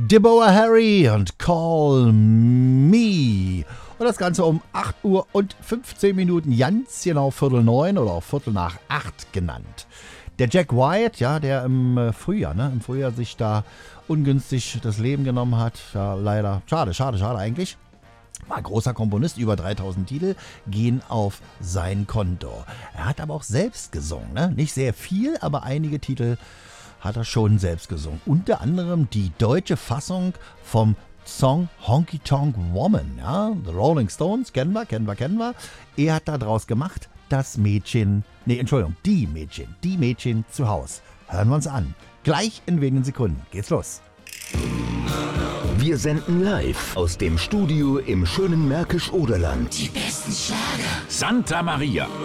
Deborah Harry und Call Me. Und das Ganze um 8 Uhr und 15 Minuten, ganz genau 7:45 oder auch 7:45 genannt. Der Jack White, ja, der im Frühjahr sich da ungünstig das Leben genommen hat, ja, leider, schade eigentlich. War ein großer Komponist, über 3000 Titel gehen auf sein Konto. Er hat aber auch selbst gesungen, ne? Nicht sehr viel, aber einige Titel hat er schon selbst gesungen. Unter anderem die deutsche Fassung vom Song Honky Tonk Woman. Ja? The Rolling Stones, kennen wir. Er hat da draus gemacht, die Mädchen zu Haus. Hören wir uns an. Gleich in wenigen Sekunden geht's los. Wir senden live aus dem Studio im schönen Märkisch-Oderland. Die besten Schlager. Santa Maria.